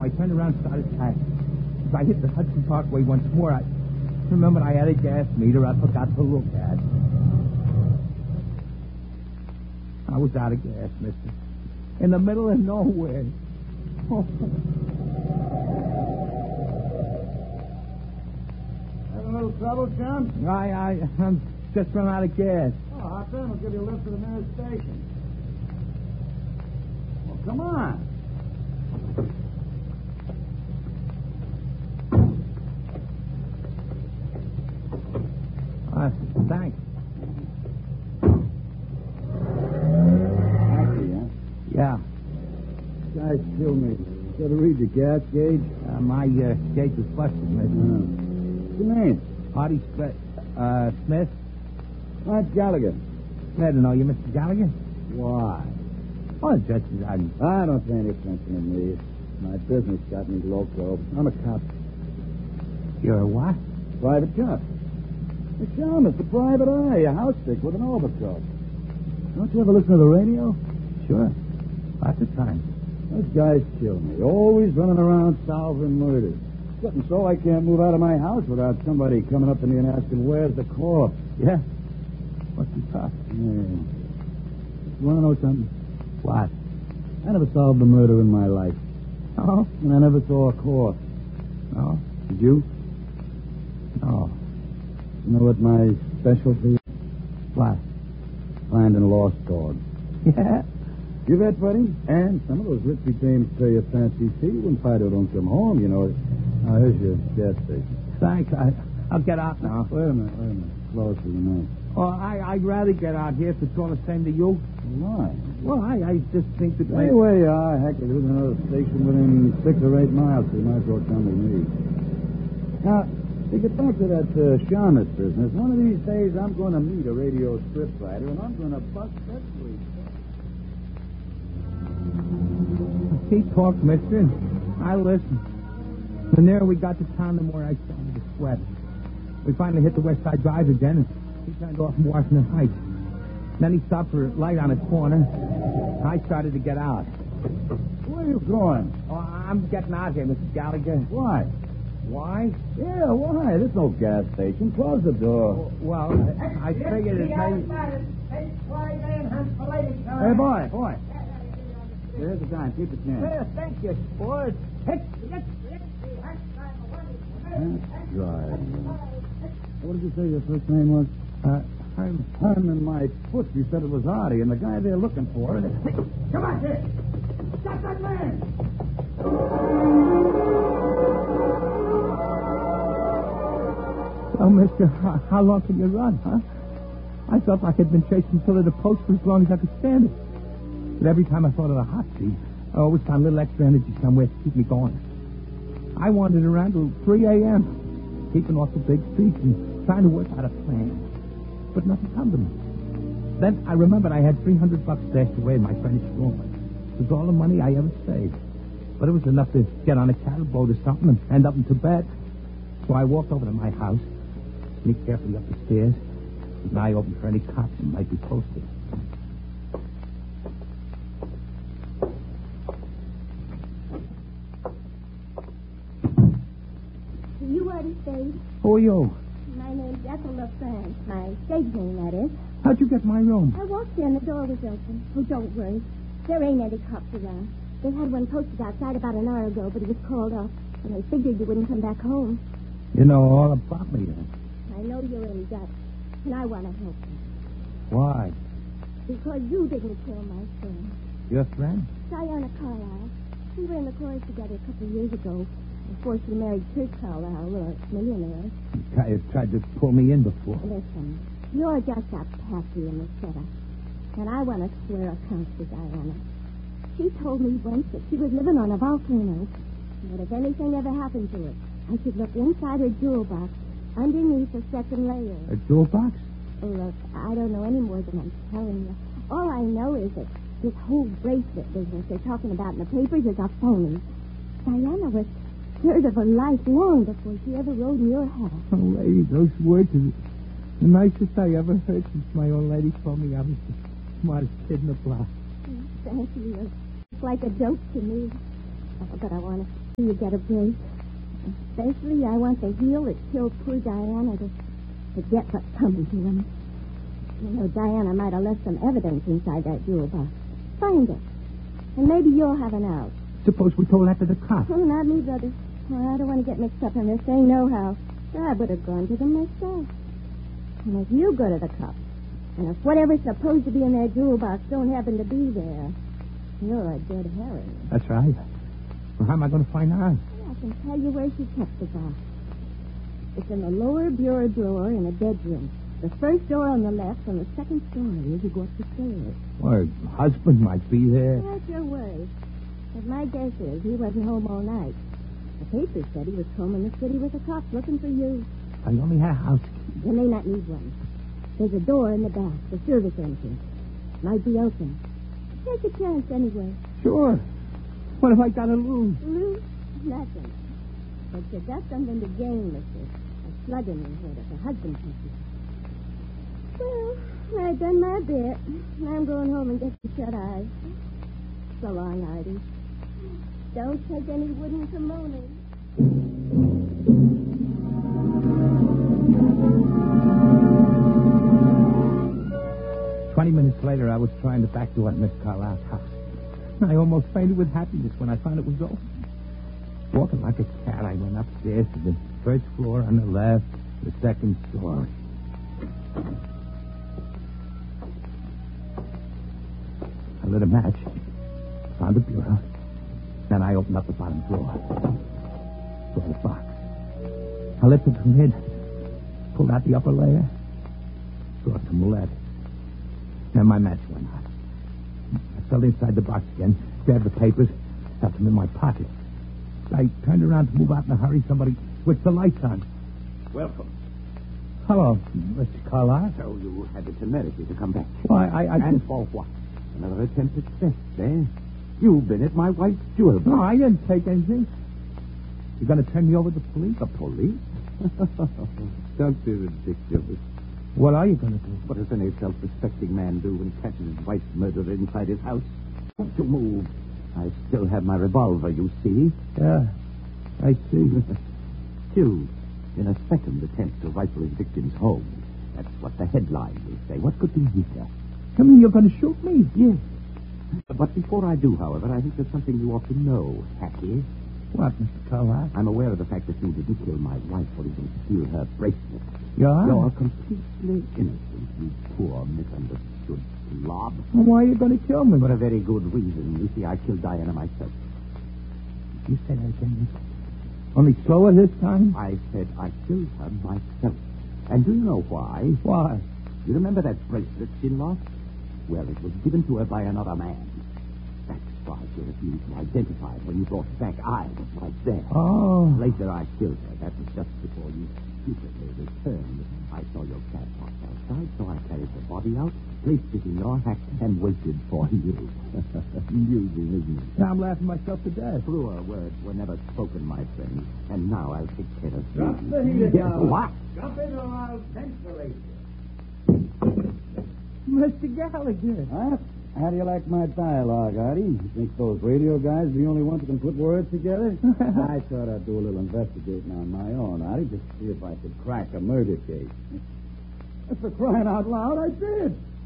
I turned around and started packing. As I hit the Hudson Parkway once more, I remembered I had a gas meter I forgot to look at. I was out of gas, mister. In the middle of nowhere. Oh. Having a little trouble, John? I'm just run out of gas. Oh, hop in. We'll give you a lift to the nearest station. Well, come on. Thanks. Happy, huh? Yeah. Guys kill me. Got to read the gas gauge. My gauge was busted, mister. What's your name? Artie Smith? Matt Gallagher. Glad to know you, Mr. Gallagher. Why? Oh, just I don't pay any attention to me. My business got me loco. I'm a cop. You're a what? Private cop. The shaman's the private eye, a house stick with an overcoat. Don't you ever listen to the radio? Sure. Lots of time. Those guys kill me. Always running around solving murders. Getting so I can't move out of my house without somebody coming up to me and asking, where's the corpse? Yeah? What's the tough? Yeah. You want to know something? What? I never solved a murder in my life. Oh? And I never saw a corpse. No? Did you? No. You know what my specialty is? What? Finding lost dogs. Yeah? You bet, buddy? And some of those risky dames pay a fancy fee when Fido don't come home, you know. Now, here's your gas station. Thanks. I'll get out now. Wait a minute. Closer than that. Oh, I'd rather get out here if it's all the same to you. Why? Well, I just think that... Stay where you are. Heck, there's another station within 6 or 8 miles, so you might as well come with me. Now, to get back to that shaman business, one of these days I'm going to meet a radio scriptwriter, and I'm going to bust that police. He talked, mister. I listened. The nearer we got to town, the more I started to sweat. We finally hit the West Side Drive again, and he turned off from Washington Heights. Then he stopped for a light on a corner. I started to get out. Where are you going? Oh, I'm getting out here, Mr. Gallagher. Why? Why? Yeah, why? There's no gas station. Close the door. Well, I figured it may... Hey, boy. There's the time. Keep the chance. Thank you, sport. That's right. What did you say your first name was? Herman, my foot. You said it was Artie, and the guy they're looking for. Come on, kid. Stop that man. Oh, mister, how long can you run, huh? I felt like I'd been chasing Pillar to post for as long as I could stand it. But every time I thought of the hot seat, I always found a little extra energy somewhere to keep me going. I wandered around till 3 a.m., keeping off the big streets and trying to work out a plan. But nothing come to me. Then I remembered I had $300 stashed away in my French drawer. It was all the money I ever saved. But it was enough to get on a cattle boat or something and end up in Tibet. So I walked over to my house, sneaked carefully up the stairs, keep an eye open for any cops that might be posted. You are the stage. Who are you? My name's Ethel LaFrance. My stage name, that is. How'd you get my room? I walked in, the door was open. Oh, don't worry. There ain't any cops around. They had one posted outside about an hour ago, but it was called off. And they figured you wouldn't come back home. You know all about me then. I know you're in debt, and I want to help you. Why? Because you didn't kill my friend. Your friend? Diana Carlisle. We were in the chorus together a couple of years ago, before she married Kurt Carlisle, a millionaire. You tried to pull me in before. Listen, you're just a patsy in the setup. And I want to square accounts with Diana. She told me once that she was living on a volcano. But if anything ever happened to her, I should look inside her jewel box, underneath the second layer. A jewel box? Oh, look, I don't know any more than I'm telling you. All I know is that this whole bracelet business they're talking about in the papers is a phony. Diana was scared of her life long before she ever rode in your house. Oh, lady, those words are the nicest I ever heard since my old lady told me I was the smartest kid in the block. Thank you. It's like a joke to me. Oh, but I want to you get a break. Especially, I want the heel that killed poor Diana to get what's coming to him. You know, Diana might have left some evidence inside that jewel box. Find it. And maybe you'll have an out. Suppose we told that to the cops. Oh, not me, brother. Well, I don't want to get mixed up in this thing, nohow. I would have gone to them myself. And if you go to the cops, and if whatever's supposed to be in that jewel box don't happen to be there, you're a dead herring. That's right. Well, how am I going to find out? I can tell you where she kept the box. It's in the lower bureau drawer in a bedroom. The first door on the left from the second story as you go up the stairs. Well, her husband might be there. That's your word. But my guess is he wasn't home all night. The paper said he was home in the city with the cops looking for you. I only had a house key. You may not need one. There's a door in the back, the service entrance. Might be open. Take a chance anyway. Sure. What have I got to lose? Lose? Nothing. But you got something to gain, mister. A slug in your head if the husband touches you. Well, I've done my bit. I'm going home and get the shut eye. So long, Artie. Don't take any wooden kimonos. 20 minutes later, I was trying the back door at Miss Carlisle's house. I almost fainted with happiness when I found it was open. Walking like a cat, I went upstairs to the first floor on the left, the second story. I lit a match, found a bureau. Then I opened up the bottom drawer. Saw the box. I lifted the lid, pulled out the upper layer, saw some lead. Then my match went out. I fell inside the box again, grabbed the papers, stuffed them in my pocket. I turned around to move out in a hurry. Somebody switched the lights on. Welcome. Hello, Mr. Carlisle. So you had the temerity to come back. Why, I And for what? Another attempt at theft, eh? You've been at my wife's jewel box. No, I didn't take anything. You're going to turn me over to the police? The police? Don't be ridiculous. What are you going to do? What does any self-respecting man do when he catches his wife's murderer inside his house? Don't you move. I still have my revolver, you see. Yeah, I see. Killed in a second attempt to rifle his victim's home. That's what the headline will say. What could be weaker? You mean you're going to shoot me? Yes. But before I do, however, I think there's something you ought to know, Hattie. What, Mr. Carlisle? I'm aware of the fact that you didn't kill my wife or even steal her bracelet. You are? You're completely innocent, you poor misunderstood slob. Well, why are you going to kill me? For a very good reason. You see, I killed Diana myself. You say that again, mister? Only slower this time? I said I killed her myself. And do you know why? Why? You remember that bracelet she lost? Well, it was given to her by another man. That's why she refused to identify it when you brought it back. I was right there. Oh. Later, I killed her. That was just before you stupidly returned. I saw your cab parked outside, so I carried the body out, placed it in your hat, and waited for you. Amusing, isn't it? Now I'm laughing myself to death. Truer words were never spoken, my friend. And now I'll take care of you. Drop the heater down. What? Jump in or I'll ventilate you. Mr. Gallagher. Huh? How do you like my dialogue, Artie? You think those radio guys are the only ones who can put words together? I thought I'd do a little investigating on my own, Artie, just to see if I could crack a murder case. For crying out loud, I did.